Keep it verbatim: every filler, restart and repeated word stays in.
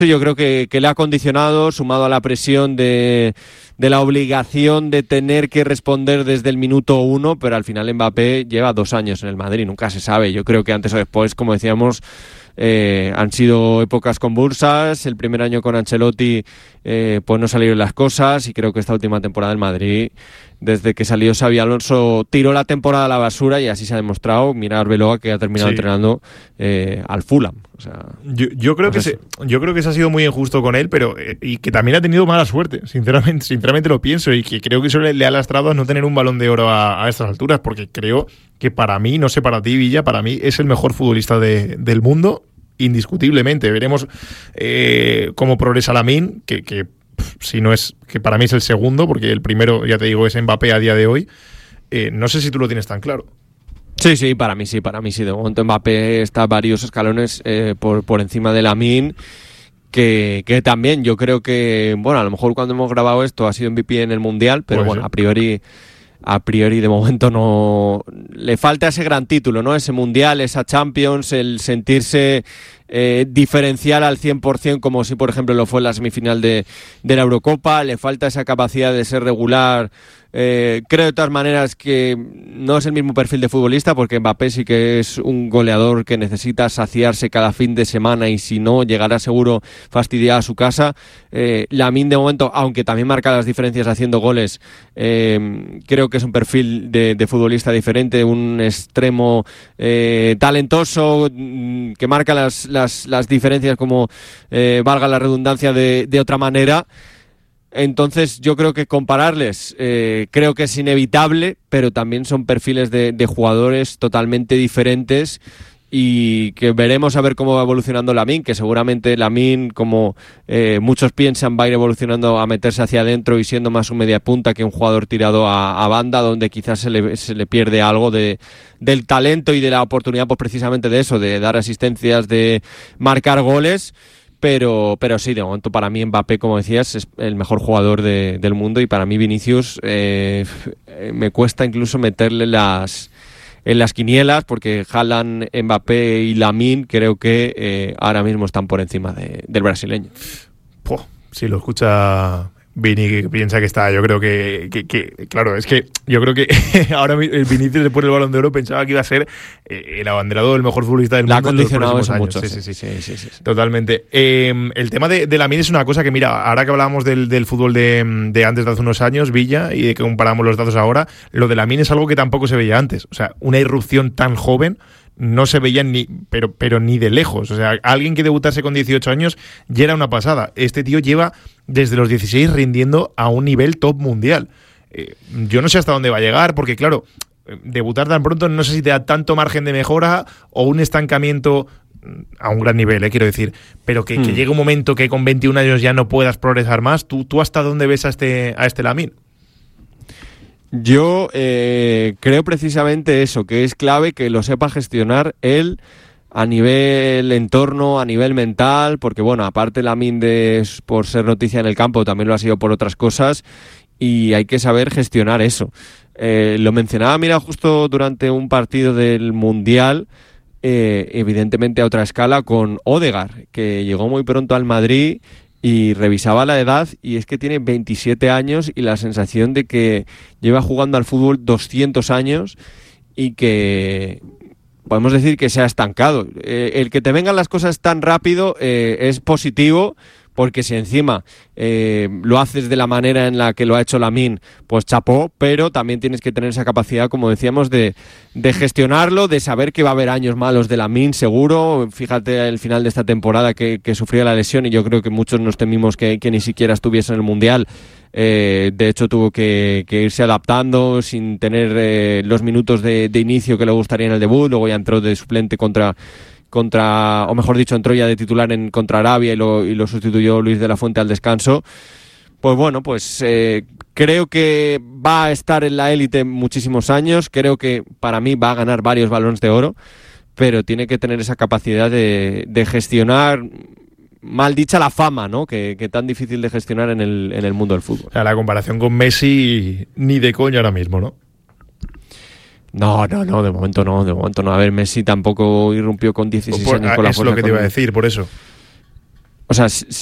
Yo creo que, que le ha condicionado, sumado a la presión de, de la obligación de tener que responder desde el minuto uno, pero al final Mbappé lleva dos años en el Madrid, nunca se sabe. Yo creo que antes o después, como decíamos, eh, han sido épocas convulsas. El primer año con Ancelotti eh, pues no salieron las cosas, y creo que esta última temporada del Madrid, desde que salió Xabi Alonso, tiró la temporada a la basura, y así se ha demostrado. Mira a Arbeloa, que ha terminado sí. entrenando eh, al Fulham. O sea, yo, yo creo pues que se, yo creo que se ha sido muy injusto con él, pero eh, y que también ha tenido mala suerte, sinceramente, sinceramente lo pienso, y que creo que eso le, le ha lastrado a no tener un Balón de Oro a, a estas alturas, porque creo que para mí, no sé para ti, Villa, para mí es el mejor futbolista de, del mundo, indiscutiblemente. Veremos eh, cómo progresa Lamine, que, que pff, si no es, que para mí es el segundo, porque el primero, ya te digo, es Mbappé a día de hoy. Eh, no sé si tú lo tienes tan claro. Sí, sí, para mí sí, para mí sí. De momento Mbappé está varios escalones eh, por, por encima de Lamine, que, que también yo creo que, bueno, a lo mejor cuando hemos grabado esto ha sido M V P en el Mundial, pero pues bueno, sí. a priori... A priori, de momento, no le falta ese gran título, ¿no? Ese Mundial, esa Champions, el sentirse eh, diferencial al cien por ciento, como si, por ejemplo, lo fue en la semifinal de, de la Eurocopa. Le falta esa capacidad de ser regular. Eh, creo de todas maneras que no es el mismo perfil de futbolista, porque Mbappé sí que es un goleador que necesita saciarse cada fin de semana, y si no, llegará seguro fastidiado a su casa. eh, Lamine, de momento, aunque también marca las diferencias haciendo goles, eh, creo que es un perfil de, de futbolista diferente, un extremo eh, talentoso, que marca las, las, las diferencias, como eh, valga la redundancia, de, de otra manera. Entonces yo creo que compararles eh, creo que es inevitable, pero también son perfiles de, de jugadores totalmente diferentes, y que veremos a ver cómo va evolucionando Lamine, que seguramente Lamine, como eh, muchos piensan, va a ir evolucionando a meterse hacia adentro y siendo más un media punta que un jugador tirado a, a banda, donde quizás se le, se le pierde algo de, del talento y de la oportunidad, pues precisamente de eso, de dar asistencias, de marcar goles. Pero, pero sí, de momento para mí Mbappé, como decías, es el mejor jugador de, del mundo, y para mí Vinicius eh, me cuesta incluso meterle las en las quinielas, porque Haaland, Mbappé y Lamine creo que eh, ahora mismo están por encima de, del brasileño. Puh, si lo escucha Vini, que piensa que está, yo creo que, que, que claro, es que yo creo que ahora el Vinicius, después del Balón de Oro, pensaba que iba a ser eh, el abanderado del mejor futbolista del La mundo. Ha condicionado eso años. mucho. Sí, sí, sí, sí, sí, sí, sí. Totalmente. Eh, el tema de, de Lamine es una cosa que, mira, ahora que hablábamos del, del fútbol de, de antes de hace unos años, Villa, y de que comparamos los datos ahora, lo de Lamine es algo que tampoco se veía antes. O sea, una irrupción tan joven no se veía ni, pero, pero ni de lejos. O sea, alguien que debutase con dieciocho años ya era una pasada. Este tío lleva desde los dieciséis rindiendo a un nivel top mundial. Eh, yo no sé hasta dónde va a llegar, porque claro, debutar tan pronto no sé si te da tanto margen de mejora o un estancamiento a un gran nivel, eh, quiero decir, pero que, hmm. que llegue un momento que con veintiún años ya no puedas progresar más. ¿Tú, tú hasta dónde ves a este, a este Lamine? Yo eh, creo precisamente eso, que es clave que lo sepa gestionar él a nivel entorno, a nivel mental, porque bueno, aparte Lamine de, por ser noticia en el campo, también lo ha sido por otras cosas, y hay que saber gestionar eso. Eh, lo mencionaba, mira, justo durante un partido del Mundial, eh, evidentemente a otra escala, con Ødegaard, que llegó muy pronto al Madrid, y revisaba la edad, y es que tiene veintisiete años, y la sensación de que lleva jugando al fútbol doscientos años, y que podemos decir que se ha estancado. Eh, el que te vengan las cosas tan rápido eh, es positivo, porque si encima eh, lo haces de la manera en la que lo ha hecho Lamine, pues chapó, pero también tienes que tener esa capacidad, como decíamos, de, de gestionarlo, de saber que va a haber años malos de Lamine, seguro. Fíjate el final de esta temporada que, que sufrió la lesión, y yo creo que muchos nos temimos que, que ni siquiera estuviese en el Mundial. Eh, de hecho tuvo que, que irse adaptando sin tener eh, los minutos de, de inicio que le gustaría en el debut. Luego ya entró de suplente contra... contra, o mejor dicho, entró ya de titular en contra Arabia, y lo, y lo sustituyó Luis de la Fuente al descanso. Pues bueno, pues eh, creo que va a estar en la élite muchísimos años. Creo que para mí va a ganar varios Balones de Oro, pero tiene que tener esa capacidad de, de gestionar, mal dicha, la fama, ¿no? Que, que tan difícil de gestionar en el, en el mundo del fútbol. O sea, la comparación con Messi ni de coño ahora mismo, ¿no? No, no, no, de momento no, de momento no. A ver, Messi tampoco irrumpió con dieciséis por, años con la es fuerza. Es lo que te iba a decir, por eso. O sea,